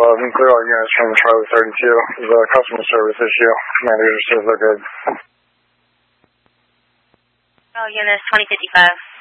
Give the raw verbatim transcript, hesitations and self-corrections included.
eleven, clear all units from Charlie thirty-two. The customer service issue. Manager says they're good. All units twenty fifty-five.